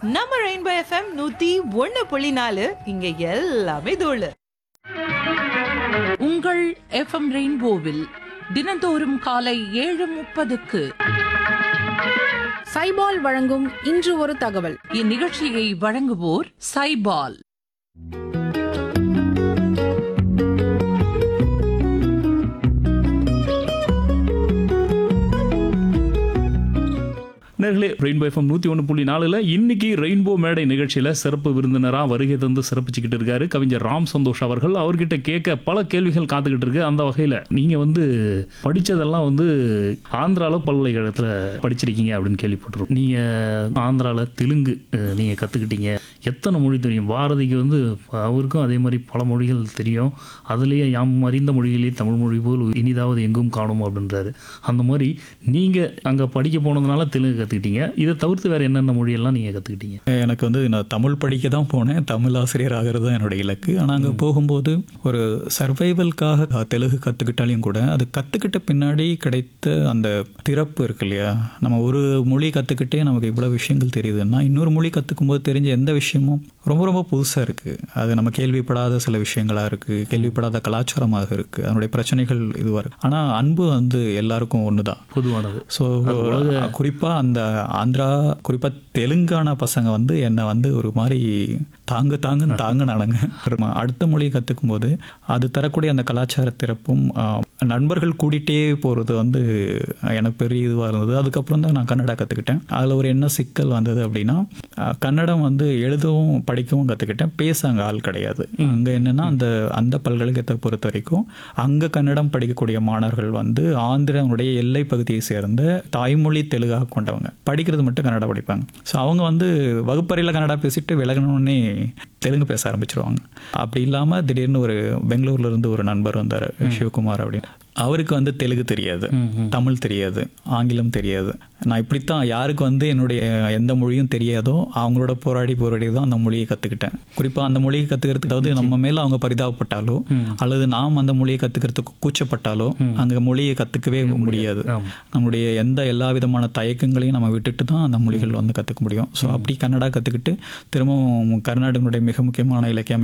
நம்ம rainbow FM 101.4 இங்க எல்லாமே தோழு. உங்கள் எஃப்எம் ரெயின்போவில் தினந்தோறும் காலை 7:30க்கு சைபால் வழங்கும் இன்று ஒரு தகவல். இந்நிகழ்ச்சியை வழங்குவோர் சைபால். நேர்களே, ரெயின்போ எஃப்எம் 101.4 இன்னைக்கு ரெயின்போ மேடை நிகழ்ச்சியில் சிறப்பு விருந்தினராக வருகை தந்து சிறப்பிச்சுக்கிட்டு இருக்காரு கவிஞர் ராம் சந்தோஷ் அவர்கள். அவர்கிட்ட கேட்க பல கேள்விகள் காத்துக்கிட்டு இருக்கு. அந்த வகையில் நீங்கள் படித்ததெல்லாம் ஆந்திராவில் பல்கலைக்கழகத்தில் படிச்சிருக்கீங்க அப்படின்னு கேள்விப்பட்டிருக்கோம். நீங்கள் ஆந்திராவில் தெலுங்கு நீங்கள் கற்றுக்கிட்டீங்க. எத்தனை மொழி தெரியும்? பாரதிக்கு அவருக்கும் அதே மாதிரி பல மொழிகள் தெரியும். அதுலேயே யாம் அறிந்த மொழிகளே தமிழ் மொழி போல் இனிதாவது எங்கும் காணும் அப்படின்றாரு. அந்த மாதிரி நீங்கள் அங்கே படிக்க போனதுனால தெலுங்கு கற்றுக்கிட்டீங்க. இதை தவிர்த்து வேறு என்னென்ன மொழியெல்லாம் நீங்கள் கற்றுக்கிட்டீங்க? எனக்கு நான் தமிழ் படிக்க தான் போனேன். தமிழ் ஆசிரியர் ஆகிறது தான் என்னோட இலக்கு. ஆனால் அங்கே போகும்போது ஒரு சர்வைவல்காக தெலுங்கு கற்றுக்கிட்டாலையும் கூட அது கற்றுக்கிட்ட பின்னாடி கிடைத்த அந்த திறப்பு இருக்கு இல்லையா? நம்ம ஒரு மொழி கற்றுக்கிட்டே நமக்கு இவ்வளோ விஷயங்கள் தெரியுதுன்னா இன்னொரு மொழி கற்றுக்கும் போது தெரிஞ்ச எந்த விஷயமும் ரொம்ப ரொம்ப புதுசாக இருக்குது. அது நம்ம கேள்விப்படாத சில விஷயங்களாக இருக்குது, கேள்விப்படாத கலாச்சாரமாக இருக்குது, அதனுடைய பிரச்சனைகள் இதுவாக இருக்குது. ஆனால் அன்பு எல்லாருக்கும் ஒன்று தான், பொதுவானது. ஸோ குறிப்பாக அந்த ஆந்திரா, குறிப்பாக தெலுங்கானா பசங்க என்னை ஒரு மாதிரி தாங்க நடங்க. அடுத்த மொழியை கற்றுக்கும் போது அது தரக்கூடிய அந்த கலாச்சார திறப்பும் நண்பர்கள் கூட்டிகிட்டே போகிறது எனக்கு பெரிய இதுவாக இருந்தது. அதுக்கப்புறம் தான் நான் கன்னடா கற்றுக்கிட்டேன். அதில் ஒரு என்ன சிக்கல் வந்தது அப்படின்னா, கன்னடம் எழுதவும் படிக்கவும் கற்றுக்கிட்டேன். பேச அங்கே ஆள் கிடையாது. அங்கே என்னென்னா அந்த பல்கலைக்கழகத்தை பொறுத்த வரைக்கும் அங்கே கன்னடம் படிக்கக்கூடிய மாணவர்கள் ஆந்திராவுடைய எல்லை பகுதியை சேர்ந்த தாய்மொழி தெலுங்காக கொண்டவங்க. படிக்கிறது மட்டும் கன்னடா படிப்பாங்க. ஸோ அவங்க வகுப்பறையில் கன்னடா பேசிட்டு விலகணுன்னே தெலுங்கு பேச ஆரம்பிச்சிருவாங்க. அப்படி இல்லாமல் திடீர்னு பெங்களூர்லேருந்து ஒரு நண்பர் வந்தார், சிவகுமார் அப்படின்னு. அவருக்கு தெலுங்கு தெரியாது, தமிழ் தெரியாது, ஆங்கிலம் தெரியாது. நான் இப்படித்தான் யாருக்கு என்னுடைய எந்த மொழியும் தெரியாதோ அவங்களோட போராடி தான் அந்த மொழியை கற்றுக்கிட்டேன். குறிப்பாக அந்த மொழியை கற்றுக்கிறதுக்கு நம்ம மேலே அவங்க பரிதாபப்பட்டாலோ அல்லது நாம் அந்த மொழியை கற்றுக்கிறதுக்கு கூச்சப்பட்டாலோ அங்கே மொழியை கற்றுக்கவே முடியாது. நம்முடைய எல்லா விதமான தயக்கங்களையும் நம்ம விட்டுட்டு தான் அந்த மொழிகள் கற்றுக்க முடியும். ஸோ அப்படி கன்னடா கற்றுக்கிட்டு திரும்பவும் கர்நாடகனுடைய மிக முக்கியமான இலக்கிய